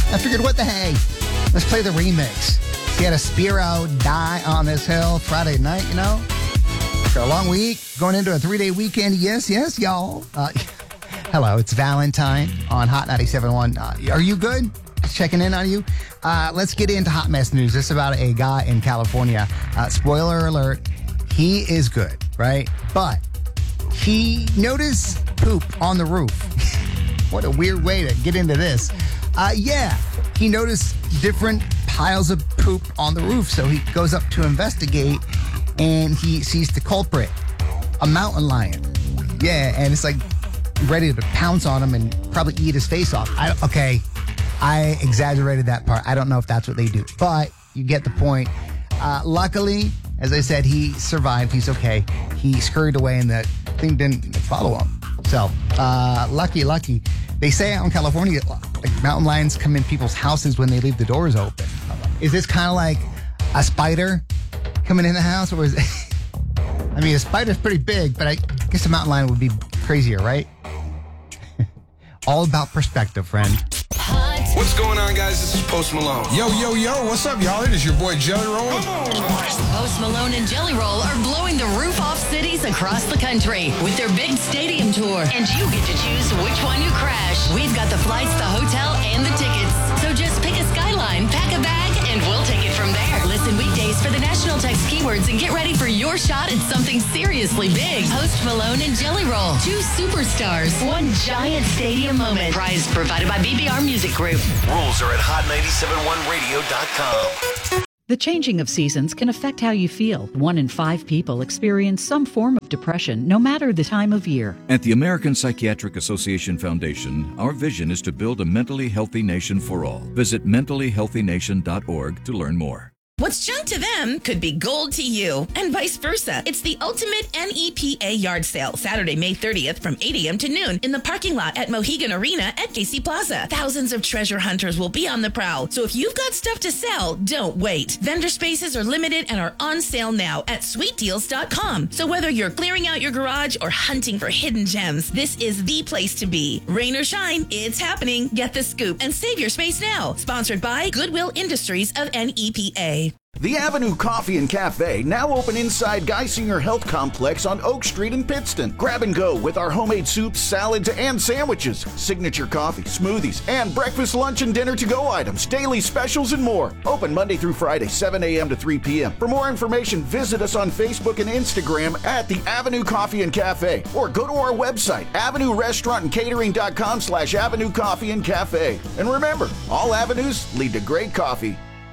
I figured, what the hey? Let's play the remix. He had a Spiro die on this hill Friday night, you know? After a long week, going into a 3-day weekend. Yes, y'all. Hello, it's Valentine on Hot 97.1. Are you good? Checking in on you. Let's get into hot mess news. This is about a guy in California. Spoiler alert, he is good, right? But he noticed poop on the roof. What a weird way to get into this. He noticed different piles of poop on the roof. So he goes up to investigate and he sees the culprit, a mountain lion. Yeah, and it's like ready to pounce on him and probably eat his face off. I exaggerated that part. I don't know if that's what they do, but you get the point. Luckily, as I said, he survived. He's okay. He scurried away and the thing didn't follow him. So, lucky. They say out in California, like, mountain lions come in people's houses when they leave the doors open. Is this kind of like a spider coming in the house? Or is it? I mean, a spider's pretty big, but I guess a mountain lion would be crazier, right? All about perspective, friend. What's going on, guys? This is Post Malone. Yo, what's up, y'all? It is your boy Jelly Roll. Post Malone and Jelly Roll are blowing the roof off cities across the country with their big stadium tour. And you get to choose which one you crash. We've got the flights, the hotel, and the tickets. So just pick a skyline, pack a bag, and we'll take it from there. Listen weekdays for the national text keywords and get ready for your shot at something seriously big. Post Malone and Jelly Roll. 2 superstars. 1 giant stadium moment. Prize provided by BBR Music Group. Rules are at hot971radio.com. The changing of seasons can affect how you feel. 1 in 5 people experience some form of depression, no matter the time of year. At the American Psychiatric Association Foundation, our vision is to build a mentally healthy nation for all. Visit mentallyhealthynation.org to learn more. What's junk to them could be gold to you, and vice versa. It's the ultimate NEPA yard sale, Saturday, May 30th from 8 a.m. to noon in the parking lot at Mohegan Arena at KC Plaza. Thousands of treasure hunters will be on the prowl, so if you've got stuff to sell, don't wait. Vendor spaces are limited and are on sale now at sweetdeals.com. So whether you're clearing out your garage or hunting for hidden gems, this is the place to be. Rain or shine, it's happening. Get the scoop and save your space now. Sponsored by Goodwill Industries of NEPA. The Avenue Coffee and Cafe, now open inside Geisinger Health Complex on Oak Street in Pittston. Grab and go with our homemade soups, salads, and sandwiches, signature coffee, smoothies, and breakfast, lunch, and dinner to-go items, daily specials, and more. Open Monday through Friday, 7 a.m. to 3 p.m. For more information, visit us on Facebook and Instagram at the Avenue Coffee and Cafe, or go to our website, avenuerestaurantandcatering.com/Avenue Coffee and Cafe. And remember, all avenues lead to great coffee.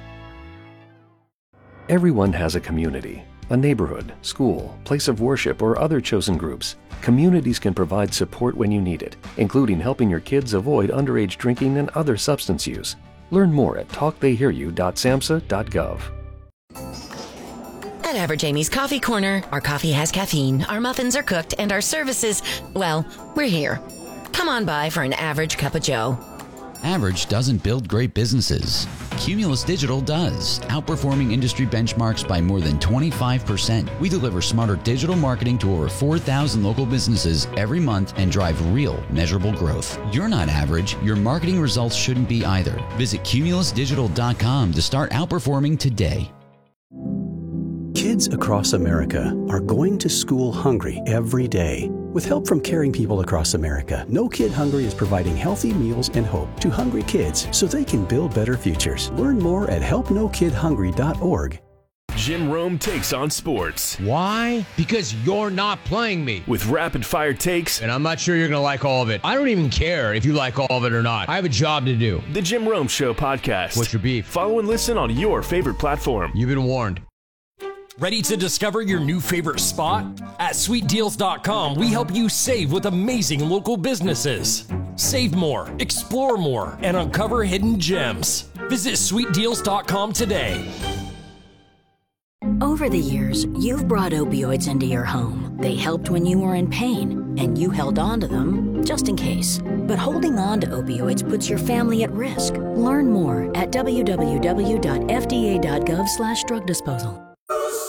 Everyone has a community, a neighborhood, school, place of worship, or other chosen groups. Communities can provide support when you need it, including helping your kids avoid underage drinking and other substance use. Learn more at talktheyhearyou.samhsa.gov. At Average Amy's Coffee Corner, our coffee has caffeine, our muffins are cooked, and our services, well, we're here. Come on by for an average cup of joe. Average doesn't build great businesses. Cumulus Digital does, outperforming industry benchmarks by more than 25%. We deliver smarter digital marketing to over 4,000 local businesses every month and drive real, measurable growth. You're not average. Your marketing results shouldn't be either. Visit cumulusdigital.com to start outperforming today. Kids across America are going to school hungry every day. With help from caring people across America, No Kid Hungry is providing healthy meals and hope to hungry kids so they can build better futures. Learn more at helpnokidhungry.org. Jim Rome takes on sports. Why? Because you're not playing me. With rapid-fire takes. And I'm not sure you're going to like all of it. I don't even care if you like all of it or not. I have a job to do. The Jim Rome Show podcast. What's your beef? Follow and listen on your favorite platform. You've been warned. Ready to discover your new favorite spot? At sweetdeals.com, we help you save with amazing local businesses. Save more, explore more, and uncover hidden gems. Visit sweetdeals.com today. Over the years, you've brought opioids into your home. They helped when you were in pain, and you held on to them just in case. But holding on to opioids puts your family at risk. Learn more at www.fda.gov/drug disposal.